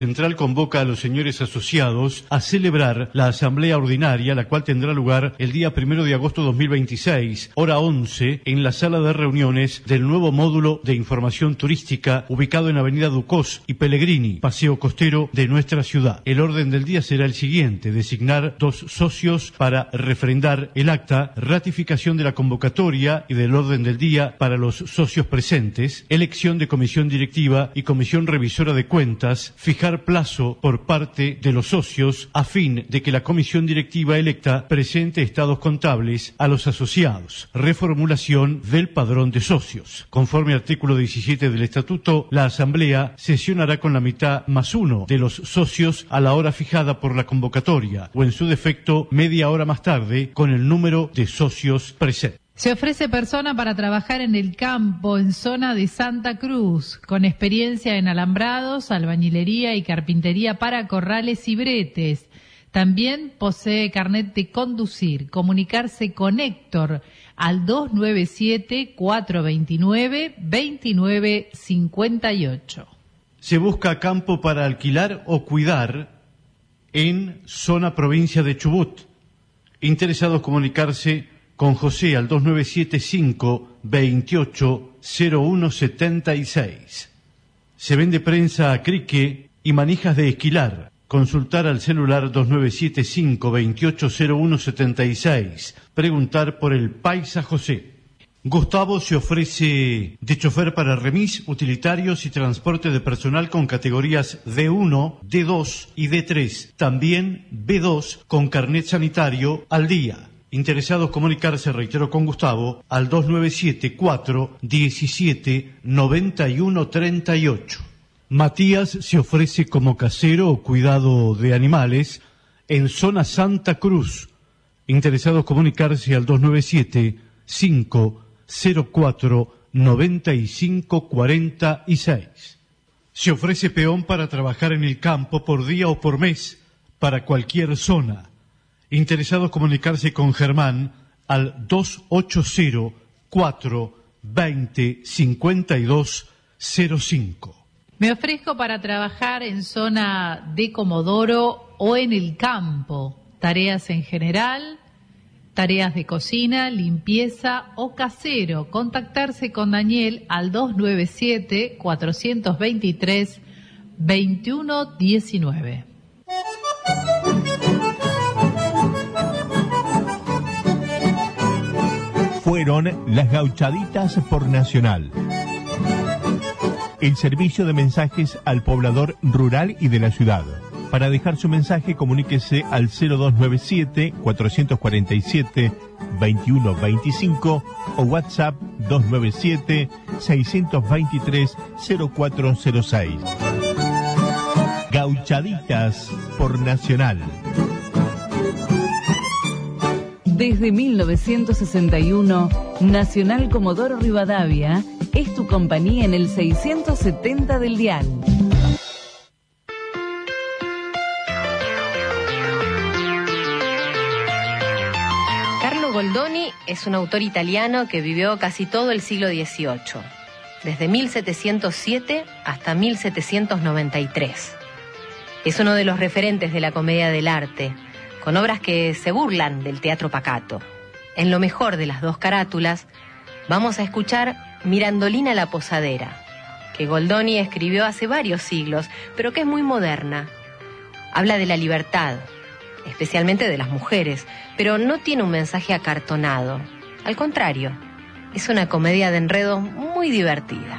Central convoca a los señores asociados a celebrar la asamblea ordinaria, la cual tendrá lugar el día 1 de agosto 2026, hora 11, en la sala de reuniones del nuevo módulo de información turística ubicado en Avenida Ducós y Pellegrini, Paseo Costero de nuestra ciudad. El orden del día será el siguiente: designar 2 socios para refrendar el acta, ratificación de la convocatoria y del orden del día para los socios presentes, elección de comisión directiva y comisión revisora de cuentas, fijar plazo por parte de los socios a fin de que la comisión directiva electa presente estados contables a los asociados, reformulación del padrón de socios. Conforme al artículo 17 del estatuto, la asamblea sesionará con la mitad más 1 de los socios a la hora fijada por la convocatoria, o en su defecto media hora más tarde con el número de socios presentes. Se ofrece persona para trabajar en el campo en zona de Santa Cruz, con experiencia en alambrados, albañilería y carpintería para corrales y bretes. También posee carnet de conducir. Comunicarse con Héctor al 297-429-2958. Se busca campo para alquilar o cuidar en zona provincia de Chubut. Interesados comunicarse con José al 2975-280176. Se vende prensa a crique y manijas de esquilar. Consultar al celular 2975-280176. Preguntar por el Paisa José. Gustavo se ofrece de chofer para remis, utilitarios y transporte de personal con categorías D1, D2 y D3. También B2 con carnet sanitario al día. Interesados comunicarse, reitero, con Gustavo al 297-417-9138. Matías se ofrece como casero o cuidado de animales en zona Santa Cruz. Interesados comunicarse al 297-504-9546. Se ofrece peón para trabajar en el campo por día o por mes para cualquier zona. Interesados comunicarse con Germán al 280-420-5205. Me ofrezco para trabajar en zona de Comodoro o en el campo. Tareas en general, tareas de cocina, limpieza o casero. Contactarse con Daniel al 297-423-2119. Fueron las Gauchaditas por Nacional. El servicio de mensajes al poblador rural y de la ciudad. Para dejar su mensaje, comuníquese al 0297-447-2125 o WhatsApp 297-623-0406. Gauchaditas por Nacional. Desde 1961, Nacional Comodoro Rivadavia es tu compañía en el 670 del dial. Carlo Goldoni es un autor italiano que vivió casi todo el siglo XVIII, desde 1707 hasta 1793. Es uno de los referentes de la comedia del arte, con obras que se burlan del teatro pacato. En lo mejor de las 2 carátulas, vamos a escuchar Mirandolina la Posadera, que Goldoni escribió hace varios siglos, pero que es muy moderna. Habla de la libertad, especialmente de las mujeres, pero no tiene un mensaje acartonado. Al contrario, es una comedia de enredo muy divertida.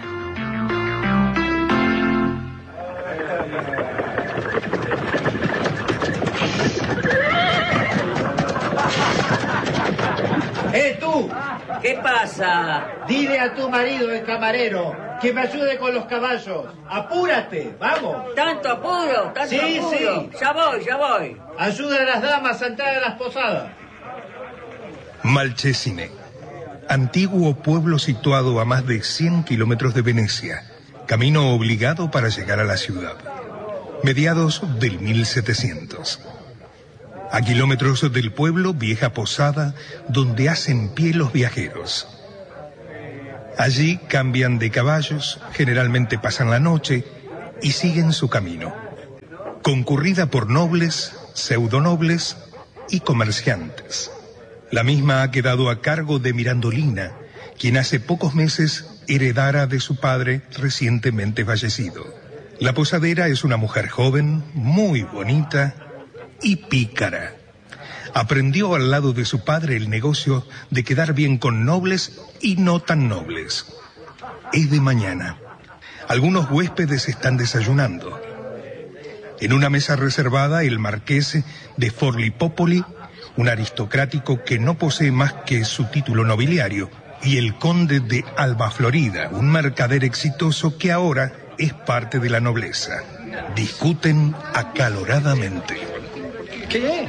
¡Tú! ¿Qué pasa? Dile a tu marido, el camarero, que me ayude con los caballos. ¡Apúrate! ¡Vamos! ¿Tanto apuro? ¿Tanto apuro? Sí. Ya voy. Ayuda a las damas a entrar a las posadas. Malchesine, antiguo pueblo situado a más de 100 kilómetros de Venecia, camino obligado para llegar a la ciudad. Mediados del 1700. A kilómetros del pueblo, vieja posada donde hacen pie los viajeros. Allí cambian de caballos, generalmente pasan la noche y siguen su camino. concurrida por nobles, pseudonobles y comerciantes. La misma ha quedado a cargo de Mirandolina, quien hace pocos meses heredara de su padre recientemente fallecido. La posadera es una mujer joven, muy bonita y pícara. Aprendió al lado de su padre el negocio de quedar bien con nobles y no tan nobles. Es de mañana. Algunos huéspedes están desayunando. En una mesa reservada, el marqués de Forlipopoli, un aristocrático que no posee más que su título nobiliario, y el conde de Alba Florida, un mercader exitoso que ahora es parte de la nobleza. Discuten acaloradamente. ¿Qué?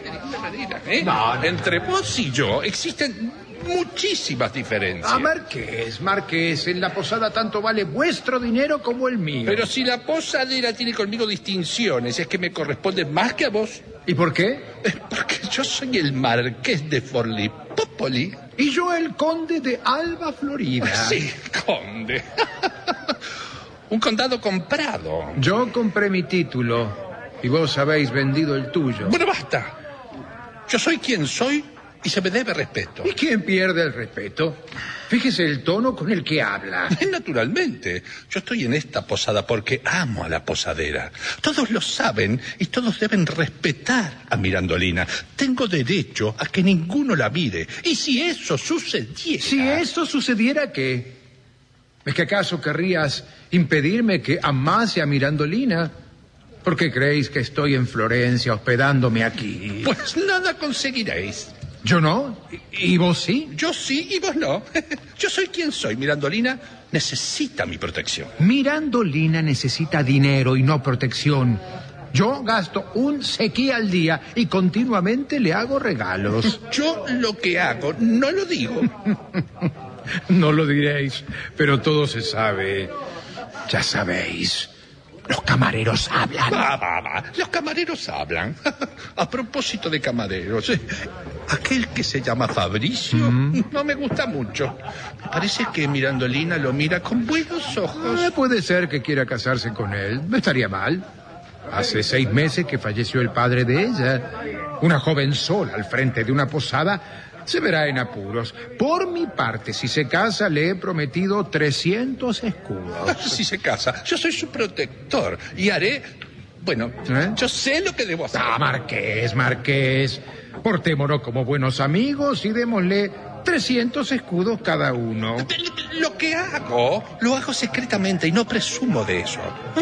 No, entre vos y yo existen muchísimas diferencias. Marqués, en la posada tanto vale vuestro dinero como el mío. Pero si la posadera tiene conmigo distinciones, es que me corresponde más que a vos. ¿Y por qué? Porque yo soy el marqués de Forlipopoli. Y yo el conde de Alba Florida. Sí, conde. Un condado comprado. Yo compré mi título y vos habéis vendido el tuyo. Bueno, basta. Yo soy quien soy y se me debe respeto. ¿Y quién pierde el respeto? Fíjese el tono con el que habla. Naturalmente. Yo estoy en esta posada porque amo a la posadera. Todos lo saben y todos deben respetar a Mirandolina. Tengo derecho a que ninguno la mire. Y si eso sucediera... Si eso sucediera, ¿qué? ¿Es que acaso querrías impedirme que amase a Mirandolina? ¿Por qué creéis que estoy en Florencia hospedándome aquí? Pues nada conseguiréis. ¿Yo no? ¿Y vos sí? Yo sí y vos no. Yo soy quien soy. Mirandolina necesita mi protección. Mirandolina necesita dinero y no protección. Yo gasto un sequí al día y continuamente le hago regalos. Yo lo que hago no lo digo. No lo diréis, pero todo se sabe. Ya sabéis. Los camareros hablan. Los camareros hablan. A propósito de camareros, aquel que se llama Fabricio no me gusta mucho. Me parece que Mirandolina lo mira con buenos ojos. Puede ser que quiera casarse con él. No estaría mal. Hace 6 meses que falleció el padre de ella. Una joven sola al frente de una posada se verá en apuros. Por mi parte, si se casa, le he prometido 300 escudos. Si se casa, yo soy su protector y haré... Bueno, yo sé lo que debo hacer. Marqués. Portémonos como buenos amigos y démosle 300 escudos cada uno. Lo que hago, lo hago secretamente y no presumo de eso.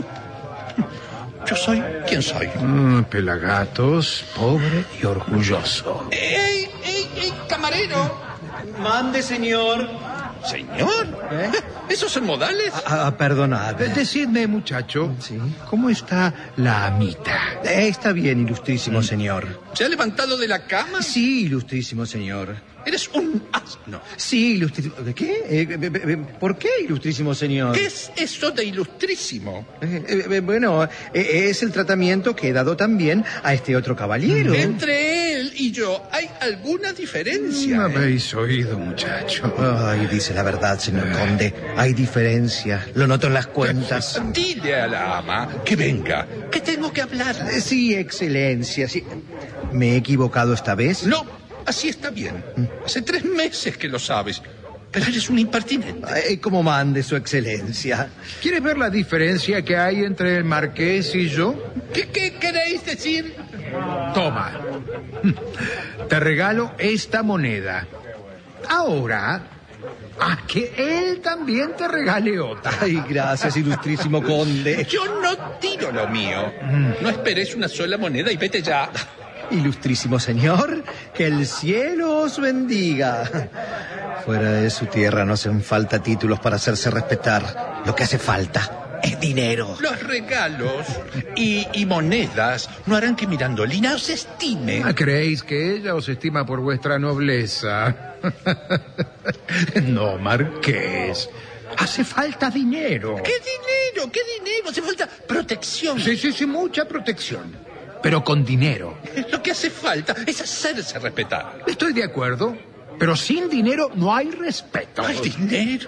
Yo soy quien soy. Pelagatos, pobre y orgulloso. ¡Ey, camarero! Mande, señor. ¿Señor? ¿Esos son modales? Perdonad. Decidme, muchacho, ¿cómo está la amita? Está bien, ilustrísimo señor. ¿Se ha levantado de la cama? Sí, ilustrísimo señor. Eres un asno. Sí, ilustrísimo... ¿Qué? ¿Por qué, ilustrísimo señor? ¿Qué es eso de ilustrísimo? Bueno, es el tratamiento que he dado también a este otro caballero. Entre él y yo, ¿hay alguna diferencia? No habéis oído, muchacho. Ay, dice la verdad, señor conde. Hay diferencia. Lo noto en las cuentas. Dile a la ama que venga, que tengo que hablar. Sí, excelencia, sí. ¿Me he equivocado esta vez? No. Así está bien. Hace 3 meses que lo sabes. Pero eres un impertinente. Como mande su excelencia. ¿Quieres ver la diferencia que hay entre el marqués y yo? ¿Qué queréis decir? Toma. Te regalo esta moneda. Ahora, a que él también te regale otra. Ay, gracias, ilustrísimo conde. Yo no tiro lo mío. No esperes una sola moneda y vete ya. Ilustrísimo señor, que el cielo os bendiga. Fuera de su tierra no hacen falta títulos para hacerse respetar. Lo que hace falta es dinero. Los regalos y monedas no harán que Mirandolina os estime. ¿Creéis que ella os estima por vuestra nobleza? No, marqués. Hace falta dinero. ¿Qué dinero? ¿Qué dinero? Hace falta protección. Sí, mucha protección. Pero con dinero. Lo que hace falta es hacerse respetar. Estoy de acuerdo. Pero sin dinero no hay respeto. Ay, dinero.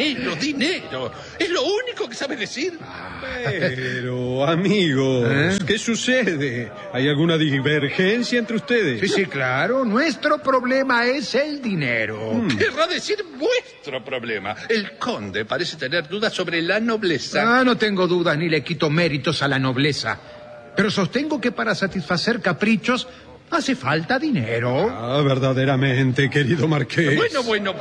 Es lo único que sabes decir. Pero, amigos, ¿qué sucede? ¿Hay alguna divergencia entre ustedes? Sí, claro. Nuestro problema es el dinero. Querrá decir vuestro problema. El conde parece tener dudas sobre la nobleza. No tengo dudas ni le quito méritos a la nobleza. Pero sostengo que para satisfacer caprichos hace falta dinero. Verdaderamente, querido marqués. Bueno.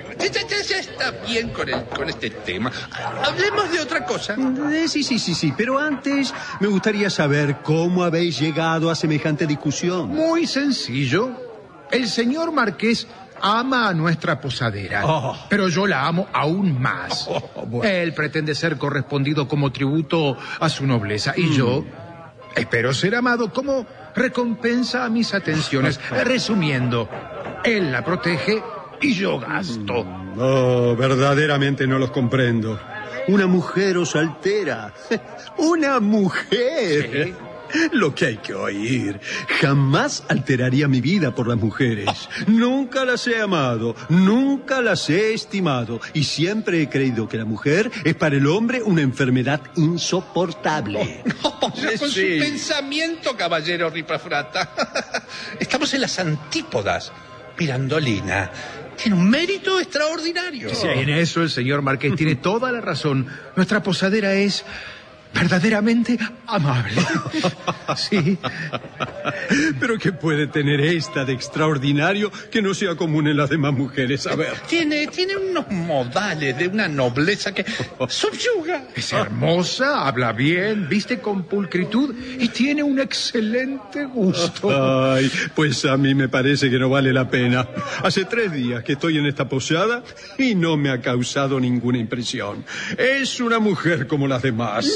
Ya está bien con este tema. Hablemos de otra cosa. Sí. Pero antes me gustaría saber cómo habéis llegado a semejante discusión. Muy sencillo. El señor marqués ama a nuestra posadera, pero yo la amo aún más. Bueno. Él pretende ser correspondido como tributo a su nobleza y yo espero ser amado como recompensa a mis atenciones. Resumiendo, él la protege y yo gasto. Verdaderamente no los comprendo. Una mujer os altera. ¡Una mujer! ¿Sí? Lo que hay que oír. Jamás alteraría mi vida por las mujeres. Nunca las he amado, nunca las he estimado. Y siempre he creído que la mujer es para el hombre una enfermedad insoportable. Con su pensamiento, caballero Ripafrata. Estamos en las antípodas. Mirandolina tiene un mérito extraordinario. Sí, en eso el señor marqués tiene toda la razón. Nuestra posadera es verdaderamente amable. Sí. ¿Pero qué puede tener esta de extraordinario que no sea común en las demás mujeres? A ver. Tiene unos modales de una nobleza que subyuga. Es hermosa, habla bien, viste con pulcritud y tiene un excelente gusto. Ay, pues a mí me parece que no vale la pena. Hace 3 días que estoy en esta posada y no me ha causado ninguna impresión. Es una mujer como las demás.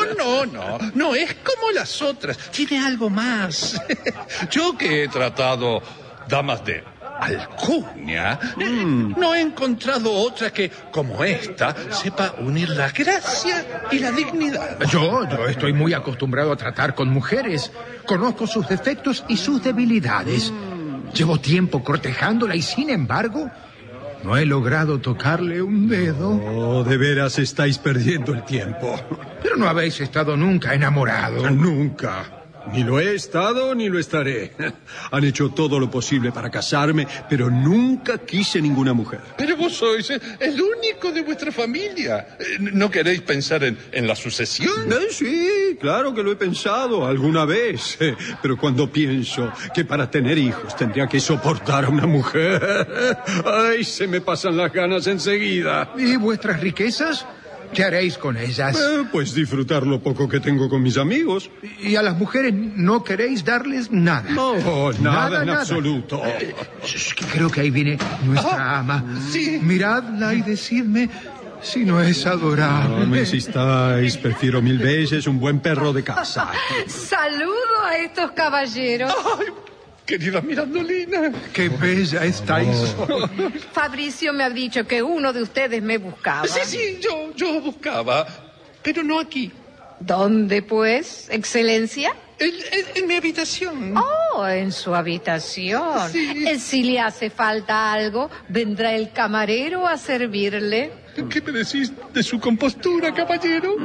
No es como las otras. Tiene algo más. Yo que he tratado damas de alcurnia, no he encontrado otra que, como esta, sepa unir la gracia y la dignidad. Yo estoy muy acostumbrado a tratar con mujeres. Conozco sus defectos y sus debilidades. Llevo tiempo cortejándola y, sin embargo, no he logrado tocarle un dedo. De veras estáis perdiendo el tiempo. Pero no habéis estado nunca enamorados. Nunca. Ni lo he estado ni lo estaré. Han hecho todo lo posible para casarme, pero nunca quise ninguna mujer. Pero vos sois el único de vuestra familia. ¿No queréis pensar en la sucesión? Sí, claro que lo he pensado alguna vez. Pero cuando pienso que para tener hijos tendría que soportar a una mujer, ay, se me pasan las ganas enseguida. ¿Y vuestras riquezas? ¿Qué haréis con ellas? Pues disfrutar lo poco que tengo con mis amigos. ¿Y a las mujeres no queréis darles nada? No, nada en absoluto. Creo que ahí viene nuestra ama. Sí. Miradla y decidme si no es adorable. No me insistáis, prefiero 1000 veces un buen perro de casa. Saludo a estos caballeros. Ay, querida Mirandolina. ¡Qué bella estáis! Fabricio me ha dicho que uno de ustedes me buscaba. Sí, yo buscaba, pero no aquí. ¿Dónde, pues, excelencia? En mi habitación. Oh, en su habitación. Sí. Si le hace falta algo, vendrá el camarero a servirle. ¿Qué me decís de su compostura, caballero?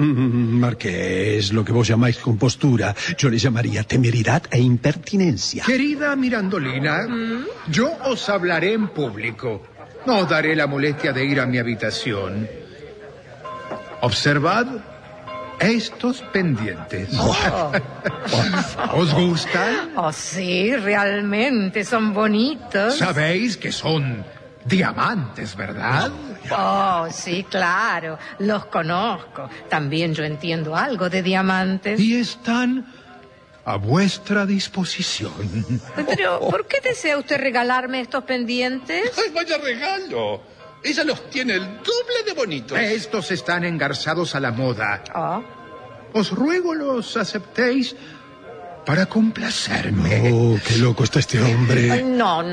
Marqués, lo que vos llamáis compostura, yo le llamaría temeridad e impertinencia. Querida Mirandolina, yo os hablaré en público. No os daré la molestia de ir a mi habitación. Observad estos pendientes. ¿Os gustan? Oh, sí, realmente son bonitos. Sabéis que son diamantes, ¿verdad? Oh, sí, claro, los conozco. También yo entiendo algo de diamantes. Y están a vuestra disposición. Pero, ¿por qué desea usted regalarme estos pendientes? ¡Ay, vaya regalo! Ella los tiene el doble de bonitos. Estos están engarzados a la moda. Oh. Os ruego los aceptéis para complacerme. Oh, qué loco está este hombre. No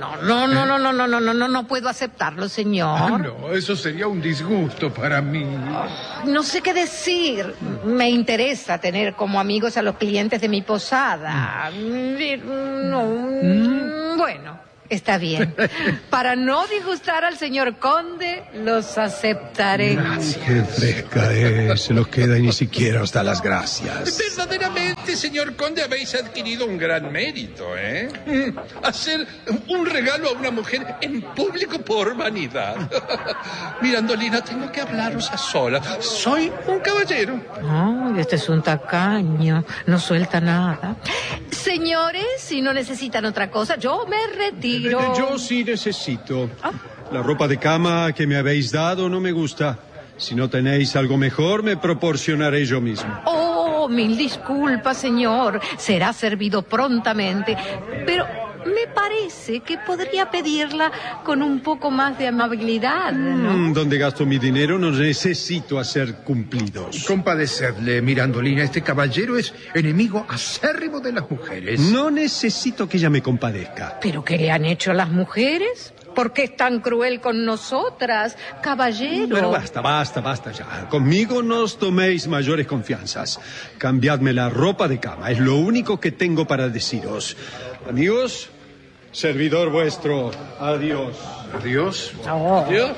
puedo aceptarlo, señor. No, eso sería un disgusto para mí. No sé qué decir. Me interesa tener como amigos a los clientes de mi posada. Bueno, Está bien. Para no disgustar al señor conde, los aceptaré. Qué fresca es, se los queda y ni siquiera os da las gracias. Verdaderamente, señor conde, habéis adquirido un gran mérito, ¿eh? Hacer un regalo a una mujer en público por vanidad. Mirandolina, tengo que hablaros a solas. Soy un caballero. Ay, este es un tacaño. No suelta nada. Señores, si no necesitan otra cosa, yo me retiro. Yo sí necesito. La ropa de cama que me habéis dado no me gusta. Si no tenéis algo mejor, me proporcionaré yo mismo. Oh, mil disculpas, señor. Será servido prontamente. Pero me parece que podría pedirla con un poco más de amabilidad, ¿no? Donde gasto mi dinero no necesito hacer cumplidos. Compadecedle, Mirandolina. Este caballero es enemigo acérrimo de las mujeres. No necesito que ella me compadezca. ¿Pero qué le han hecho las mujeres? ¿Por qué es tan cruel con nosotras, caballero? Pero basta ya. Conmigo no os toméis mayores confianzas. Cambiadme la ropa de cama. Es lo único que tengo para deciros. Amigos, servidor vuestro. Adiós. Adiós. Oh. ¿Yo?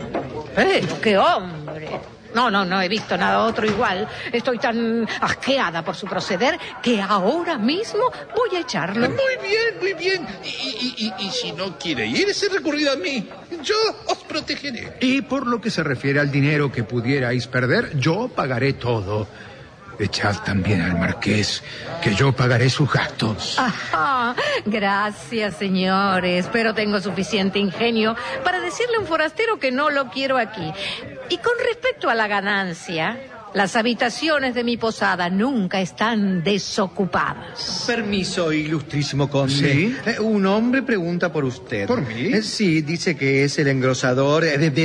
Pero qué hombre. No he visto nada otro igual. Estoy tan asqueada por su proceder que ahora mismo voy a echarlo. Muy bien. Y si no quiere ir, se recurrir a mí. Yo os protegeré. Y por lo que se refiere al dinero que pudierais perder, yo pagaré todo. Echad también al marqués, que yo pagaré sus gastos. Ajá, gracias, señores, pero tengo suficiente ingenio para decirle a un forastero que no lo quiero aquí. Y con respecto a la ganancia, las habitaciones de mi posada nunca están desocupadas. Permiso, ilustrísimo conde. ¿Sí? Un hombre pregunta por usted. ¿Por mí? Sí, dice que es el engrosador,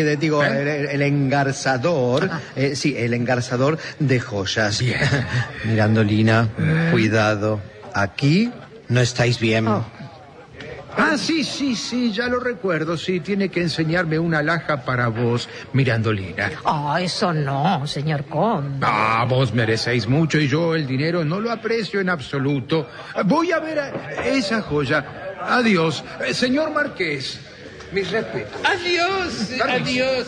el engarzador. Sí, el engarzador de joyas. Bien. Mirandolina, cuidado. Aquí no estáis bien. Ah, sí, ya lo recuerdo. Sí, tiene que enseñarme una alhaja para vos, Mirandolina. Eso no, señor conde. Vos merecéis mucho y yo el dinero no lo aprecio en absoluto. Voy a ver esa joya. Adiós. Señor marqués, mis respetos. Adiós.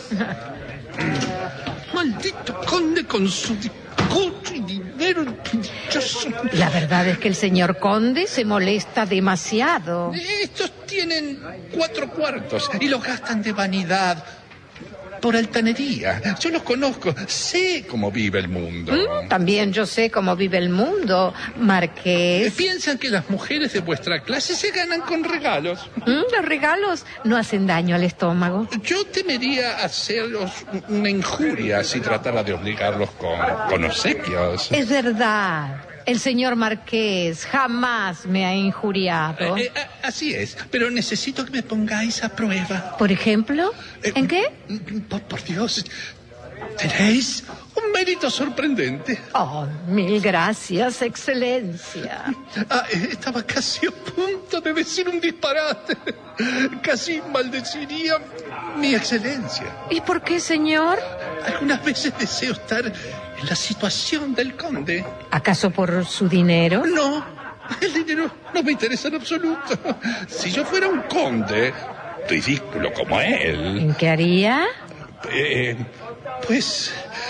Maldito conde con su coche y dinero. La verdad es que el señor conde se molesta demasiado. Estos tienen 4 cuartos y los gastan de vanidad, por altanería. Yo los conozco, sé cómo vive el mundo. También yo sé cómo vive el mundo, marqués. Piensan que las mujeres de vuestra clase se ganan con regalos. Los regalos no hacen daño al estómago. Yo temería hacerlos una injuria si tratara de obligarlos con obsequios. Es verdad. El señor marqués jamás me ha injuriado. Así es, pero necesito que me pongáis a prueba. ¿Por ejemplo? ¿En qué? Por Dios, tenéis un mérito sorprendente. Mil gracias, excelencia. Estaba casi a punto de decir un disparate. Casi maldeciría mi excelencia. ¿Y por qué, señor? Algunas veces deseo estar en la situación del conde. ¿Acaso por su dinero? No, el dinero no me interesa en absoluto. Si yo fuera un conde, ridículo como él... ¿En qué haría? Pues...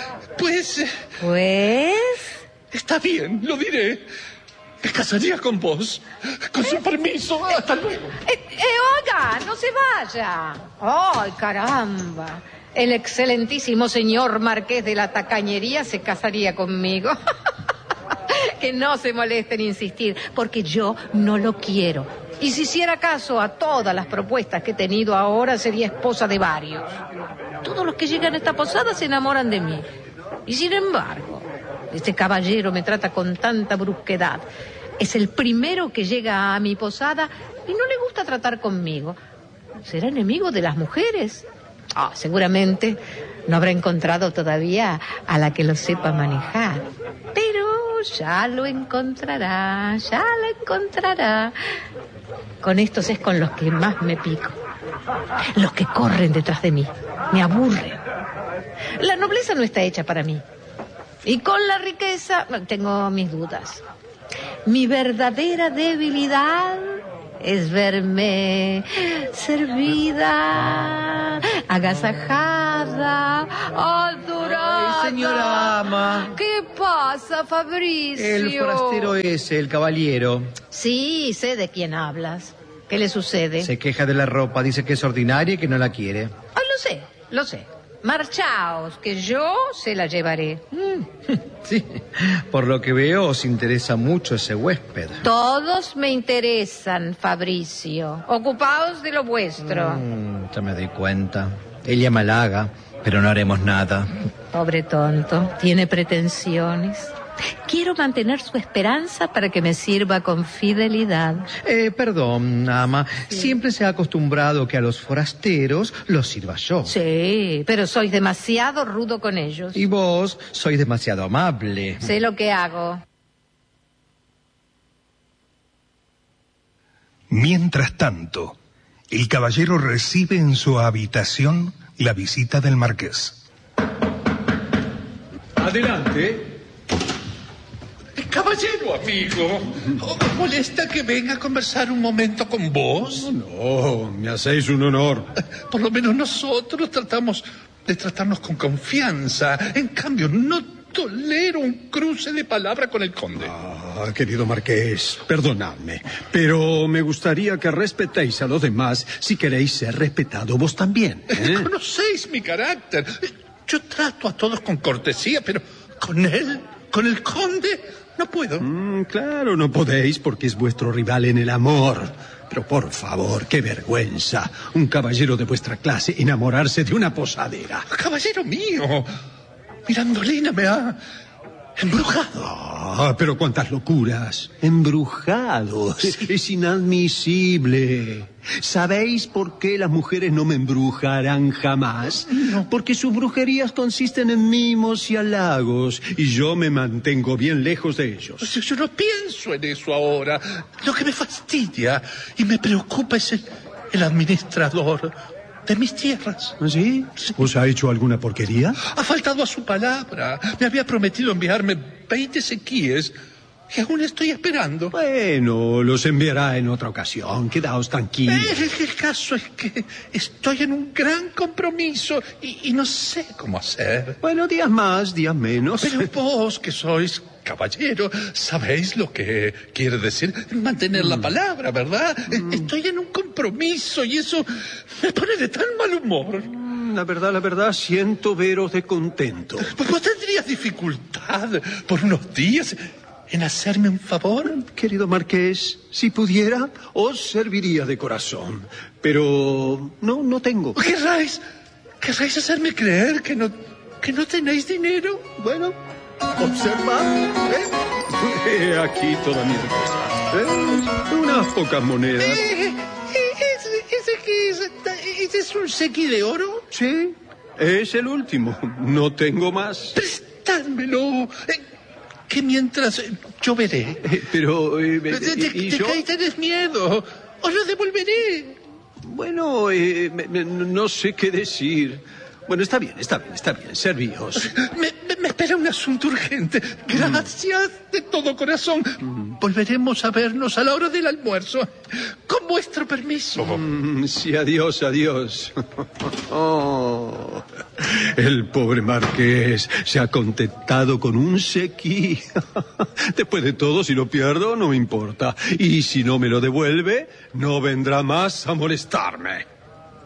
Está bien, lo diré. Me casaría con vos. Con su permiso. Hasta luego. Oiga, no se vaya. ¡Ay, caramba! El excelentísimo señor marqués de la tacañería se casaría conmigo. Que no se moleste en insistir, porque yo no lo quiero. Y si hiciera caso a todas las propuestas que he tenido ahora, sería esposa de varios. Todos los que llegan a esta posada se enamoran de mí. Y sin embargo, este caballero me trata con tanta brusquedad. Es el primero que llega a mi posada y no le gusta tratar conmigo. ¿Será enemigo de las mujeres? Seguramente no habrá encontrado todavía a la que lo sepa manejar. Pero ya lo encontrará. Con estos es con los que más me pico. Los que corren detrás de mí. Me aburren. La nobleza no está hecha para mí. Y con la riqueza tengo mis dudas. Mi verdadera debilidad es verme servida, agasajada, adorada. Ay, señora ama. ¿Qué pasa, Fabricio? El forastero ese, el caballero. Sí, sé de quién hablas. ¿Qué le sucede? Se queja de la ropa, dice que es ordinaria y que no la quiere. Ah, lo sé. Marchaos, que yo se la llevaré. Sí, por lo que veo os interesa mucho ese huésped. Todos me interesan, Fabricio. Ocupaos de lo vuestro. Ya me doy cuenta. Ella me halaga, pero no haremos nada. Pobre tonto, tiene pretensiones. Quiero mantener su esperanza para que me sirva con fidelidad. Perdón, ama. Sí. Siempre se ha acostumbrado que a los forasteros los sirva yo. Sí, pero sois demasiado rudo con ellos. Y vos sois demasiado amable. Sé lo que hago. Mientras tanto, el caballero recibe en su habitación la visita del marqués. Adelante. Caballero, amigo, ¿os molesta que venga a conversar un momento con vos? No, me hacéis un honor. Por lo menos nosotros tratamos de tratarnos con confianza. En cambio, no tolero un cruce de palabra con el conde. Ah, querido marqués, perdonadme, pero me gustaría que respetéis a los demás si queréis ser respetado vos también. Conocéis mi carácter. Yo trato a todos con cortesía, pero con él, con el conde, no puedo. Claro, no podéis porque es vuestro rival en el amor. Pero por favor, qué vergüenza. Un caballero de vuestra clase enamorarse de una posadera. Caballero mío, Mirandolina me ha embrujado. Ah, pero cuántas locuras. Embrujado. Sí. Es inadmisible. ¿Sabéis por qué las mujeres no me embrujarán jamás? No. Porque sus brujerías consisten en mimos y halagos, y yo me mantengo bien lejos de ellos. Yo no pienso en eso ahora. Lo que me fastidia y me preocupa es el administrador de mis tierras. ¿Sí? ¿Os ha hecho alguna porquería? Ha faltado a su palabra. Me había prometido enviarme 20 sequíes y aún estoy esperando. Bueno, los enviará en otra ocasión. Quedaos tranquilos. El caso es que estoy en un gran compromiso y no sé cómo hacer. Bueno, días más, días menos. Pero vos, que sois caballero, sabéis lo que quiere decir mantener la palabra, ¿verdad? Estoy en un compromiso y eso me pone de tan mal humor. La verdad, siento veros de contento. ¿Vos tendrías dificultad por unos días en hacerme un favor? Querido marqués, si pudiera, os serviría de corazón. Pero no tengo. ¿Querráis hacerme creer que no tenéis dinero? Bueno, observad. Aquí toda mi riqueza. Unas pocas monedas. ¿Ese es un sequi de oro? Sí, es el último. No tengo más. Prestádmelo. Que mientras yo veré. Pero... ¿Tenés miedo? Os lo devolveré. Bueno, no sé qué decir. Bueno, está bien. Servíos. Me espera un asunto urgente. Gracias de todo corazón. Volveremos a vernos a la hora del almuerzo. Con vuestro permiso. Sí, adiós. Oh, el pobre marqués se ha contentado con un sequí. Después de todo, si lo pierdo, no me importa. Y si no me lo devuelve, no vendrá más a molestarme.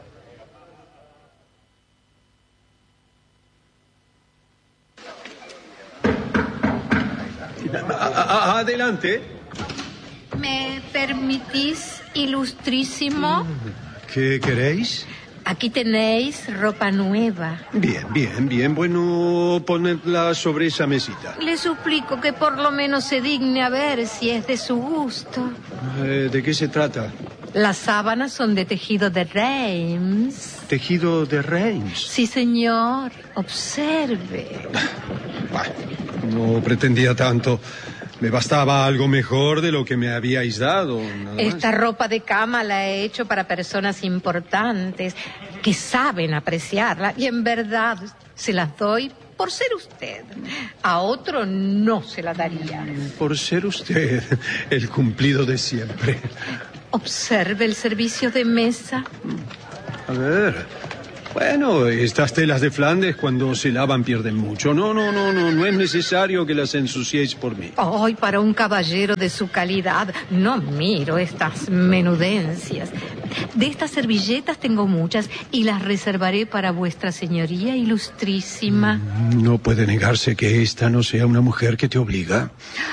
Adelante. ¿Me permitís, ilustrísimo? ¿Qué queréis? Aquí tenéis ropa nueva. Bien. Bueno, ponedla sobre esa mesita. Le suplico que por lo menos se digne a ver si es de su gusto. ¿De qué se trata? Las sábanas son de tejido de Reims. ¿Tejido de Reims? Sí, señor. Observe. No pretendía tanto. Me bastaba algo mejor de lo que me habíais dado. Esta ropa de cama la he hecho para personas importantes que saben apreciarla y en verdad se las doy por ser usted. A otro no se la daría. Por ser usted el cumplido de siempre. Observe el servicio de mesa. A ver. Bueno, estas telas de Flandes cuando se lavan pierden mucho. No es necesario que las ensuciéis por mí. Ay, para un caballero de su calidad, no miro estas menudencias. De estas servilletas tengo muchas y las reservaré para vuestra señoría ilustrísima. No puede negarse que esta no sea una mujer que te obliga.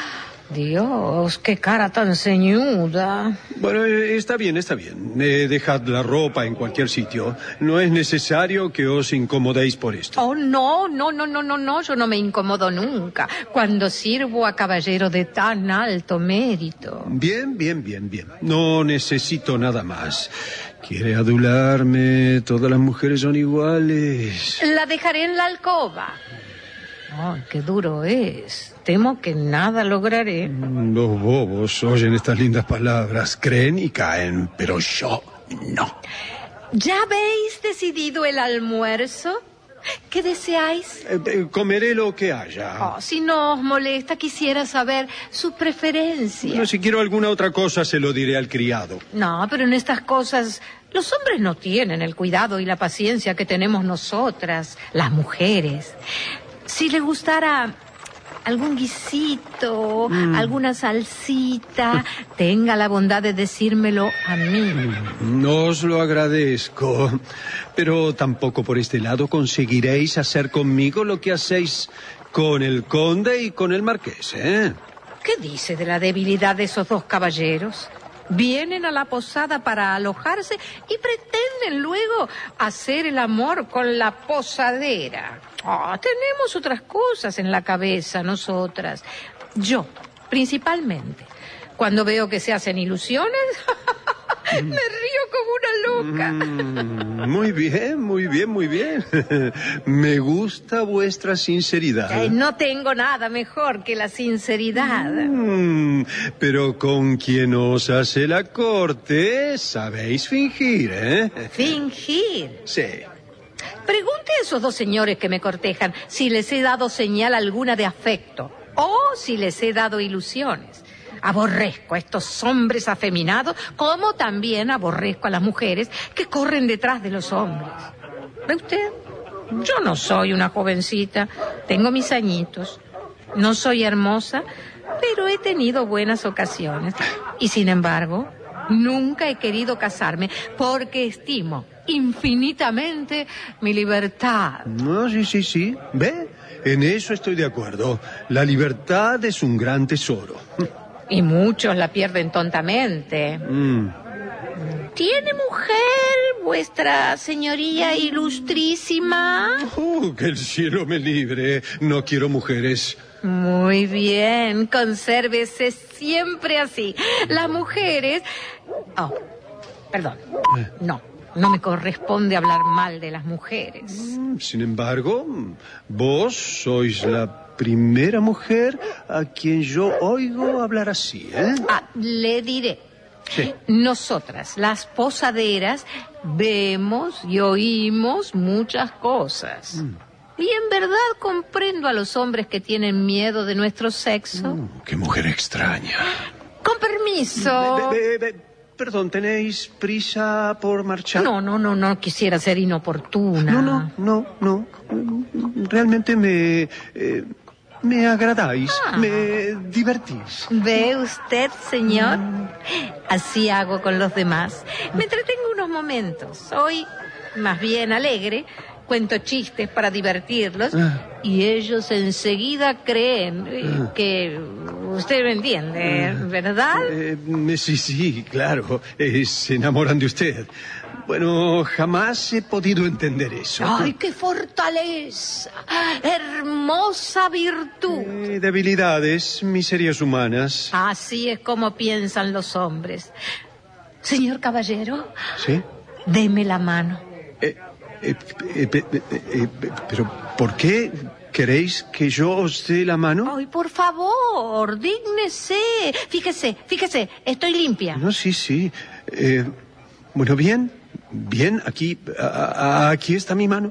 Dios, qué cara tan ceñuda. Bueno, está bien. Dejad la ropa en cualquier sitio. No es necesario que os incomodéis por esto. Oh, no, yo no me incomodo nunca cuando sirvo a caballero de tan alto mérito. Bien. No necesito nada más. ¿Quiere adularme? Todas las mujeres son iguales. La dejaré en la alcoba. Ay, qué duro es. Temo que nada lograré. Los bobos oyen estas lindas palabras, creen y caen, pero yo no. ¿Ya habéis decidido el almuerzo? ¿Qué deseáis? Comeré lo que haya. Oh, si no os molesta, quisiera saber su preferencia. Bueno, si quiero alguna otra cosa, se lo diré al criado. No, pero en estas cosas los hombres no tienen el cuidado y la paciencia que tenemos nosotras, las mujeres. Si le gustara algún guisito, alguna salsita, tenga la bondad de decírmelo a mí. No os lo agradezco, pero tampoco por este lado conseguiréis hacer conmigo lo que hacéis con el conde y con el marqués, ¿eh? ¿Qué dice de la debilidad de esos dos caballeros? Vienen a la posada para alojarse y pretenden luego hacer el amor con la posadera. Tenemos otras cosas en la cabeza nosotras. Yo, principalmente, cuando veo que se hacen ilusiones, me río como una loca. Muy bien. Me gusta vuestra sinceridad. No tengo nada mejor que la sinceridad. Pero con quien os hace la corte, sabéis fingir, ¿eh? ¿Fingir? Sí. Pregunte a esos dos señores que me cortejan si les he dado señal alguna de afecto o si les he dado ilusiones. Aborrezco a estos hombres afeminados, como también aborrezco a las mujeres que corren detrás de los hombres. ¿Ve usted? Yo no soy una jovencita, tengo mis añitos. No soy hermosa, pero he tenido buenas ocasiones. Y sin embargo, nunca he querido casarme porque estimo infinitamente mi libertad. No, sí. ¿Ve? En eso estoy de acuerdo. La libertad es un gran tesoro. Y muchos la pierden tontamente. ¿Tiene mujer vuestra señoría ilustrísima? Que el cielo me libre. No quiero mujeres. Muy bien, consérvese siempre así. Las mujeres... perdón. No me corresponde hablar mal de las mujeres. Sin embargo, vos sois la primera mujer a quien yo oigo hablar así, ¿eh? Le diré. Sí. Nosotras, las posaderas, vemos y oímos muchas cosas. Y en verdad comprendo a los hombres que tienen miedo de nuestro sexo. ¡Qué mujer extraña! Con permiso. Perdón, ¿tenéis prisa por marchar? No quisiera ser inoportuna. No. Realmente me agradáis, me divertís. ¿Ve usted, señor? Así hago con los demás. Me entretengo unos momentos. Soy más bien alegre. Cuento chistes para divertirlos y ellos enseguida creen que usted me entiende, ¿verdad? Sí, claro. Se enamoran de usted. Bueno, jamás he podido entender eso. ¡Ay, qué fortaleza! ¡Hermosa virtud! Debilidades, miserias humanas. Así es como piensan los hombres. Señor caballero. ¿Sí? Deme la mano. Pero, ¿por qué queréis que yo os dé la mano? Ay, por favor, dígnese. Fíjese, estoy limpia. No, sí. Bueno, bien, aquí está mi mano.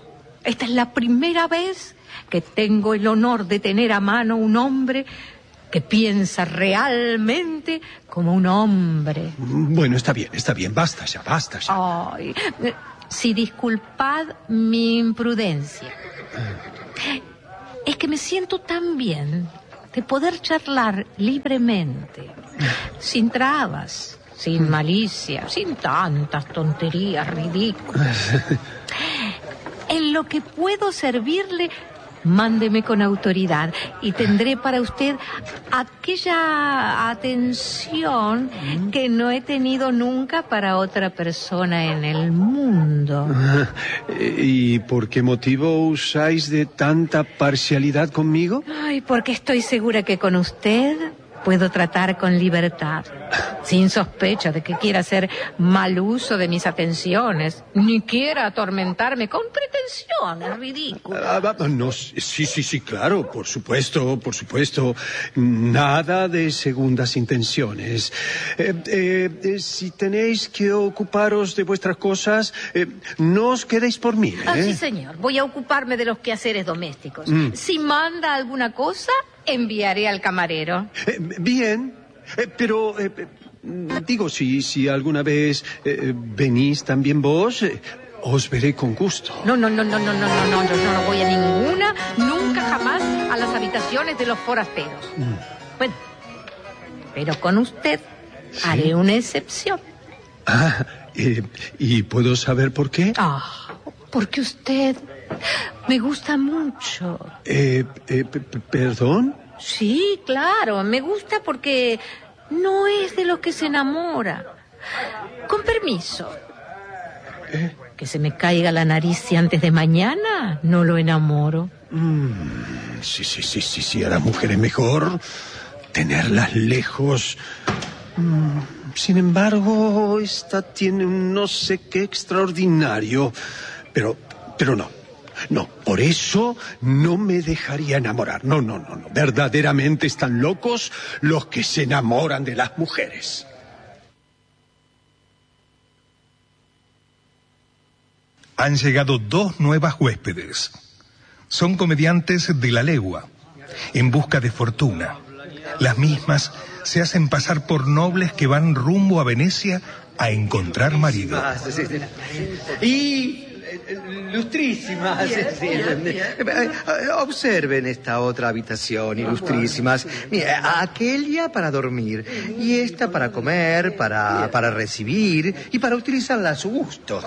Esta es la primera vez que tengo el honor de tener a mano un hombre que piensa realmente como un hombre. Bueno, está bien, basta ya. Ay, si disculpad mi imprudencia. Es que me siento tan bien de poder charlar libremente, sin trabas, sin malicia, sin tantas tonterías ridículas. En lo que puedo servirle, mándeme con autoridad y tendré para usted aquella atención que no he tenido nunca para otra persona en el mundo. ¿Y por qué motivo usáis de tanta parcialidad conmigo? Ay, porque estoy segura que con usted puedo tratar con libertad, sin sospecha de que quiera hacer mal uso de mis atenciones, ni quiera atormentarme con pretensiones ridículas. No, sí, claro, por supuesto. Nada de segundas intenciones. Si tenéis que ocuparos de vuestras cosas, no os quedéis por mí, ¿eh? Sí, señor. Voy a ocuparme de los quehaceres domésticos. Si manda alguna cosa, enviaré al camarero. Bien, pero digo, si alguna vez venís también vos, os veré con gusto. No voy a ninguna, nunca jamás a las habitaciones de los forasteros. Bueno, pero con usted haré una excepción. ¿Y puedo saber por qué? Porque usted me gusta mucho. ¿Perdón? Sí, claro, me gusta porque no es de lo que se enamora. Con permiso. Que se me caiga la nariz si antes de mañana no lo enamoro. Sí, a las mujeres mejor tenerlas lejos. Sin embargo, esta tiene un no sé qué extraordinario. Pero no, por eso no me dejaría enamorar. No. Verdaderamente están locos los que se enamoran de las mujeres. Han llegado 2 nuevas huéspedes. Son comediantes de la legua, en busca de fortuna. Las mismas se hacen pasar por nobles que van rumbo a Venecia a encontrar marido. Y ilustrísimas. Observen esta otra habitación, ilustrísimas. Mira, aquella para dormir y esta para comer, para recibir y para utilizarla a su gusto.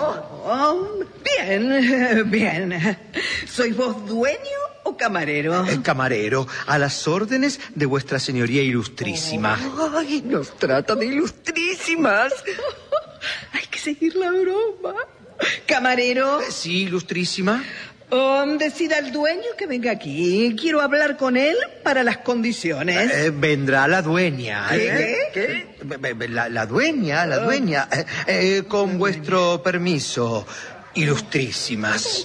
Bien. ¿Sois vos dueño o camarero? Camarero, a las órdenes de vuestra señoría ilustrísima. Ay, nos trata de ilustrísimas. Hay que seguir la broma. Camarero. Sí, ilustrísima. Decida al dueño que venga aquí. Quiero hablar con él para las condiciones. Vendrá la dueña. ¿Qué? La dueña. Con vuestro permiso, ilustrísimas.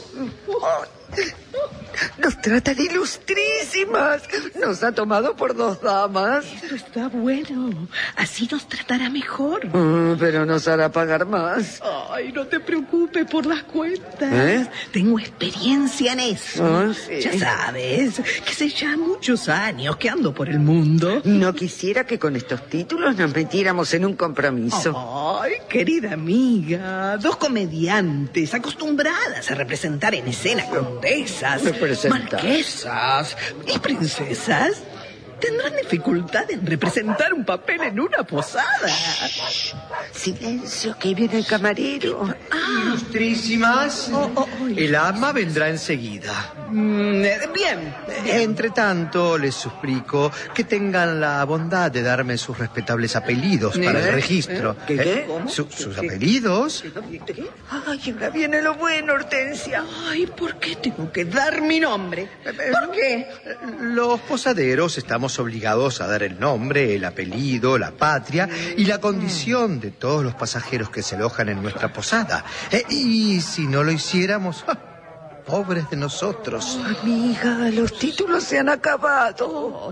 Nos trata de ilustrísimas. Nos ha tomado por 2 damas. Eso está bueno. Así nos tratará mejor. Pero nos hará pagar más. Ay, no te preocupes por las cuentas. Tengo experiencia en eso. ¿Sí? Ya sabes, que hace ya muchos años que ando por el mundo. No quisiera que con estos títulos nos metiéramos en un compromiso. Ay, querida amiga, 2 comediantes acostumbradas a representar en escena condesas, marquesas y princesas tendrán dificultad en representar un papel en una posada. Silencio, que viene el camarero. Ilustrísimas, el ama vendrá enseguida. Bien. Entre tanto, les suplico que tengan la bondad de darme sus respetables apellidos para el registro. ¿Qué? ¿Sus apellidos? Ay, ahora viene lo bueno, Hortensia. Ay, ¿por qué tengo que dar mi nombre? ¿Por qué? Los posaderos estamos obligados a dar el nombre, el apellido, la patria y la condición de todos los pasajeros que se alojan en nuestra posada. Y si no lo hiciéramos, pobres de nosotros. Amiga, los títulos se han acabado.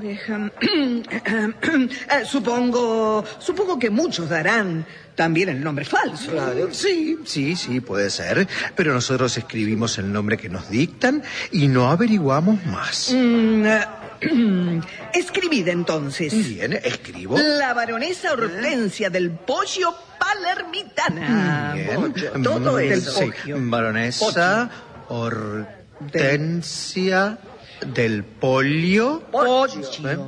Supongo que muchos darán también el nombre falso. Claro. Sí, puede ser. Pero nosotros escribimos el nombre que nos dictan y no averiguamos más. Escribid entonces. Bien, escribo. La baronesa Hortensia del Poggio Palermitana. Bien. Todo Del eso. Poggio. Baronesa Hortensia del Poggio. Poggio.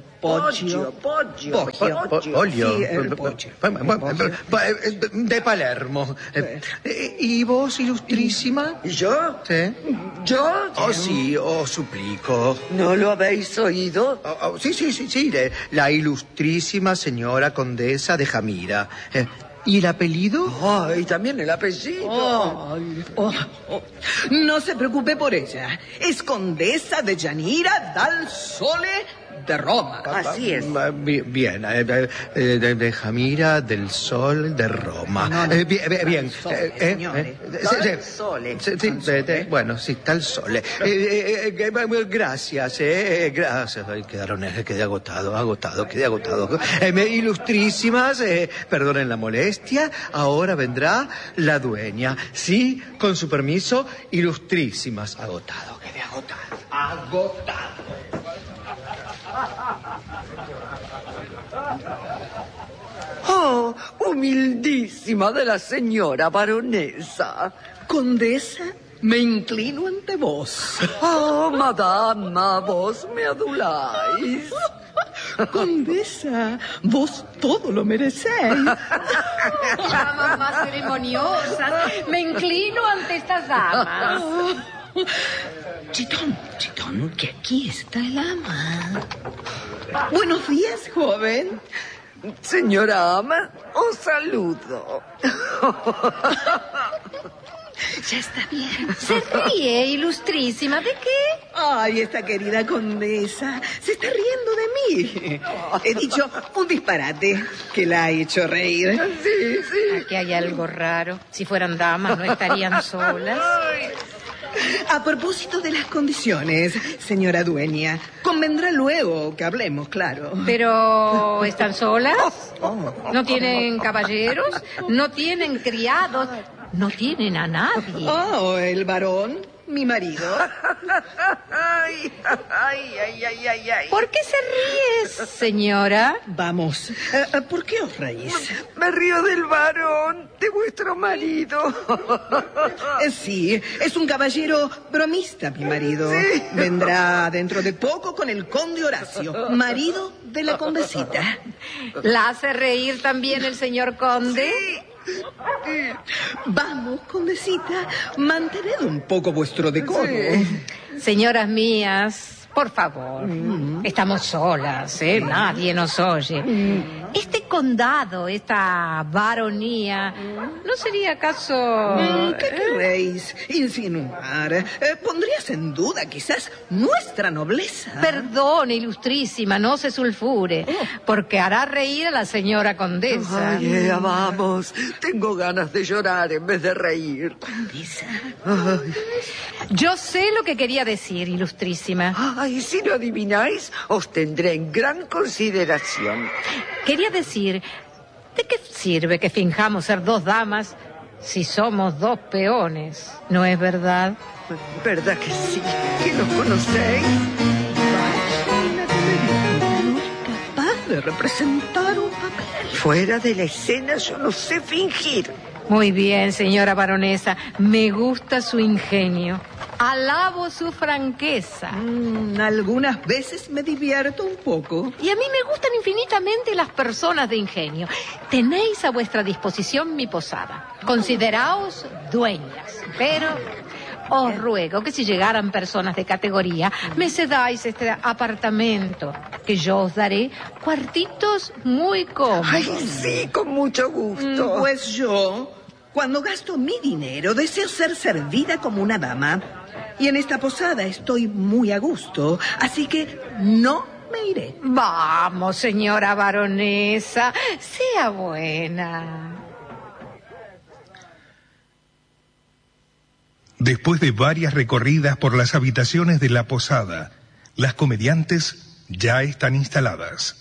De Palermo. ¿Y vos, ilustrísima? ¿Yo? ¿Sí? ¿Yo? Oh, sí, os suplico. ¿No lo habéis oído? Sí. La ilustrísima señora condesa de Jamira. ¿Y el apellido? Ay, también el apellido. No se preocupe por ella. Es condesa de Llanira dal Sole de Roma. Así es. Bien, de Jamira del Sol de Roma. Bien. Dal Sole. Bueno, sí, tal Sole. Gracias, gracias. Ay, quedé agotado. Ilustrísimas, perdonen la molestia, ahora vendrá la dueña. Sí, con su permiso, ilustrísimas. Quedé agotado. Oh, humildísima de la señora baronesa. Condesa, me inclino ante vos. Oh, madama, vos me aduláis. Condesa, vos todo lo merecéis. Damas más ceremoniosas, me inclino ante estas damas. Chitón, que aquí está el ama. Buenos días, joven. Señora ama, os saludo. Ya está bien. Se ríe, ilustrísima. ¿De qué? Ay, esta querida condesa se está riendo de mí. He dicho un disparate que la ha hecho reír. Sí. Aquí hay algo raro. Si fueran damas, no estarían solas. A propósito de las condiciones, señora dueña, convendrá luego que hablemos, claro. ¿Pero están solas? ¿No tienen caballeros? ¿No tienen criados? ¿No tienen a nadie? Oh, el varón, mi marido. Ay. ¿Por qué se ríe, señora? Vamos, ¿por qué os reís? Me río del varón, de vuestro marido. Sí, es un caballero bromista, mi marido. Sí. Vendrá dentro de poco con el conde Horacio, marido de la condesita. ¿La hace reír también el señor conde? Sí. Vamos, condesita, mantened un poco vuestro decoro. Sí. Señoras mías, por favor, estamos solas, nadie nos oye. Este condado, esta baronía, ¿no sería acaso...? ¿Qué queréis insinuar? ¿Pondrías en duda quizás nuestra nobleza? Perdone, ilustrísima, no se sulfure, porque hará reír a la señora condesa. Ay, vamos, tengo ganas de llorar en vez de reír. Condesa. Yo sé lo que quería decir, ilustrísima. Ay, si lo adivináis, os tendré en gran consideración. Quería decir, ¿de qué sirve que finjamos ser dos damas si somos dos peones? ¿No es verdad? ¿Verdad que sí? ¿Que nos conocéis? No es capaz de representar un papel. Fuera de la escena yo no sé fingir. Muy bien, señora baronesa. Me gusta su ingenio. Alabo su franqueza. Algunas veces me divierto un poco. Y a mí me gustan infinitamente las personas de ingenio. Tenéis a vuestra disposición mi posada. Consideraos dueñas. Pero os ruego que si llegaran personas de categoría, me cedáis este apartamento, que yo os daré cuartitos muy cómodos. Ay, sí, con mucho gusto. Pues yo, cuando gasto mi dinero, deseo ser servida como una dama. Y en esta posada estoy muy a gusto, así que no me iré. Vamos, señora baronesa, sea buena. Después de varias recorridas por las habitaciones de la posada, las comediantes ya están instaladas.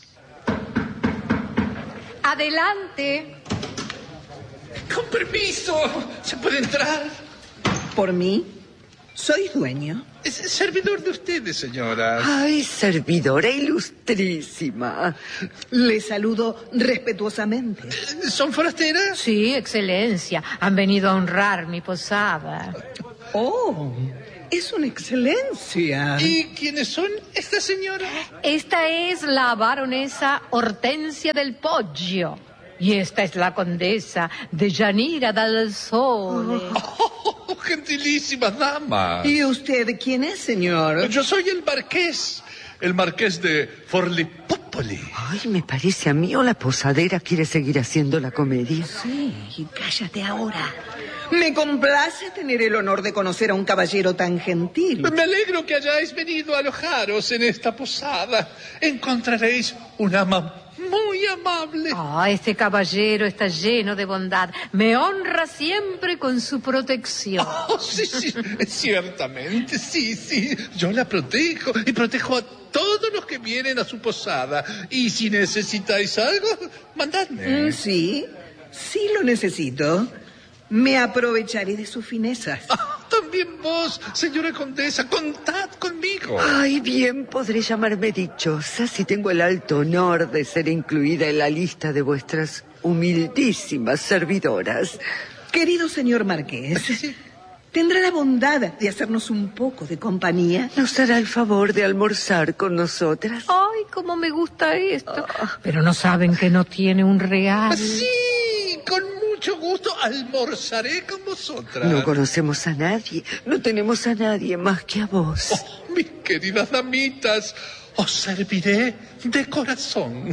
Adelante. Con permiso, ¿se puede entrar? ¿Por mí? Soy dueño. Es servidor de ustedes, señora. Ay, servidora ilustrísima. Le saludo respetuosamente. ¿Son forasteras? Sí, excelencia. Han venido a honrar mi posada. Oh, es una excelencia. ¿Y quiénes son esta señora? Esta es la baronesa Hortensia del Poggio. Y esta es la condesa de Yanira dal Sole. Oh, gentilísima dama. ¿Y usted quién es, señor? Yo soy el marqués de Forlipopoli. Ay, me parece a mí o la posadera quiere seguir haciendo la comedia. Sí, cállate ahora. Me complace tener el honor de conocer a un caballero tan gentil. Me alegro que hayáis venido a alojaros en esta posada. Encontraréis un ama muy amable. Este caballero está lleno de bondad. Me honra siempre con su protección. Sí, ciertamente, sí. Yo la protejo y protejo a todos los que vienen a su posada. Y si necesitáis algo, mandadme. Sí lo necesito. Me aprovecharé de sus finezas. También vos, señora condesa, contad conmigo. Ay, bien podré llamarme dichosa si tengo el alto honor de ser incluida en la lista de vuestras humildísimas servidoras. Querido señor marqués, ¿tendrá la bondad de hacernos un poco de compañía? ¿Nos hará el favor de almorzar con nosotras? Ay, cómo me gusta esto. Pero no saben que no tiene un real. Sí, con mucho gusto almorzaré con vosotras. No conocemos a nadie, no tenemos a nadie más que a vos. Mis queridas damitas, os serviré de corazón.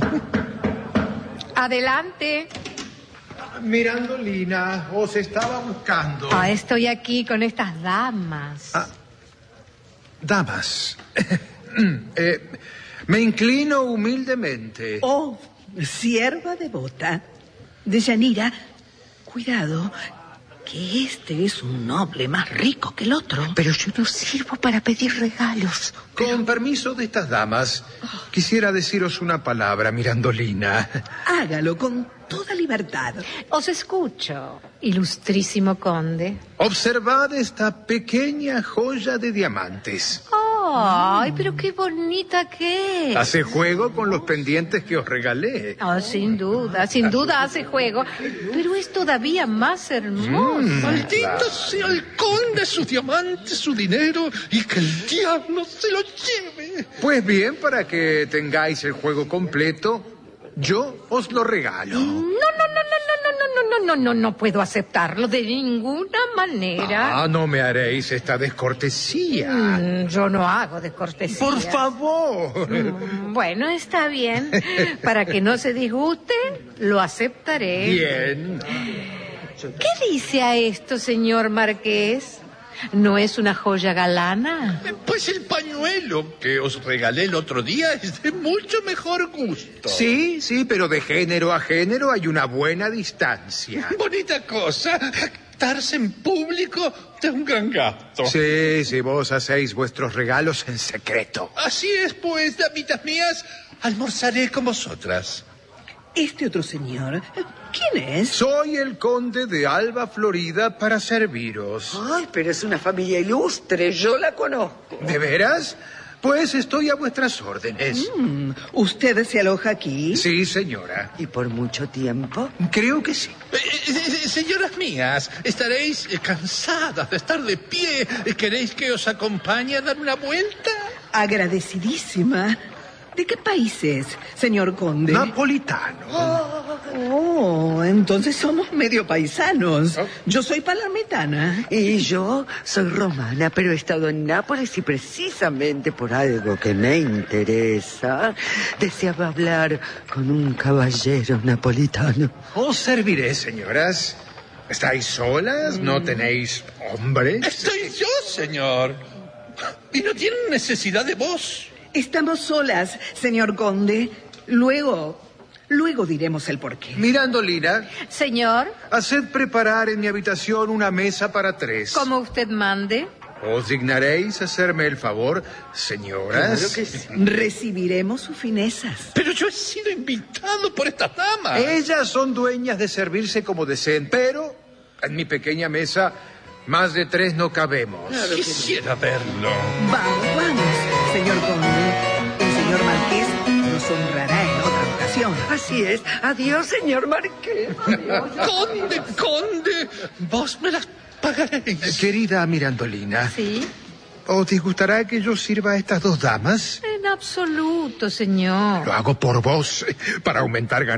Adelante. Mirandolina, os estaba buscando. Estoy aquí con estas damas. Damas. Me inclino humildemente. Oh, sierva devota. De Yanira, cuidado, que este es un noble más rico que el otro. Pero yo no sirvo para pedir regalos. Con permiso de estas damas, quisiera deciros una palabra, Mirandolina. Hágalo con toda libertad. Os escucho, ilustrísimo conde. Observad esta pequeña joya de diamantes. Ay, pero qué bonita que es. Hace juego con los pendientes que os regalé. Sin duda hace juego, pero es todavía más hermoso. Maldito sea el conde, sus diamantes, su dinero, y que el diablo se lo lleve. Pues bien, para que tengáis el juego completo, yo os lo regalo. No puedo aceptarlo de ninguna manera. No me haréis esta descortesía. Yo no hago descortesía. Por favor. Bueno, está bien. Para que no se disguste, lo aceptaré. Bien. ¿Qué dice a esto, señor marqués? ¿No es una joya galana? Pues el pañuelo que os regalé el otro día es de mucho mejor gusto. Sí, pero de género a género hay una buena distancia. Bonita cosa, jactarse en público de un gran gasto. Sí, vos hacéis vuestros regalos en secreto. Así es, pues, damitas mías, almorzaré con vosotras. Este otro señor, ¿quién es? Soy el conde de Alba Florida para serviros. Ay, pero es una familia ilustre, yo la conozco. ¿De veras? Pues estoy a vuestras órdenes. ¿Usted se aloja aquí? Sí, señora. ¿Y por mucho tiempo? Creo que sí. Señoras mías, estaréis cansadas de estar de pie. ¿Queréis que os acompañe a dar una vuelta? Agradecidísima. ¿De qué país es, señor conde? Napolitano. Entonces somos medio paisanos. Yo soy palermitana. Y yo soy romana, pero he estado en Nápoles y precisamente por algo que me interesa, deseaba hablar con un caballero napolitano. Os serviré, señoras. ¿Estáis solas? ¿No tenéis hombres? Estoy yo, señor. Y no tienen necesidad de vos. Estamos solas, señor conde. Luego diremos el porqué. Mirandolina. Señor. Haced preparar en mi habitación una mesa para 3. Como usted mande. ¿Os dignaréis hacerme el favor, señoras? Claro que sí. Recibiremos sus finezas. Pero yo he sido invitado por estas damas. Ellas son dueñas de servirse como deseen, pero en mi pequeña mesa Más de 3 no cabemos. Quisiera verlo. Vamos, vamos, señor conde. El señor marqués nos honrará en otra ocasión. Así es. Adiós, señor marqués. Conde, vos me las pagaréis. Querida Mirandolina. ¿Sí? ¿Os disgustará que yo sirva a estas 2 damas? En absoluto, señor. Lo hago por vos, para aumentar ganancias.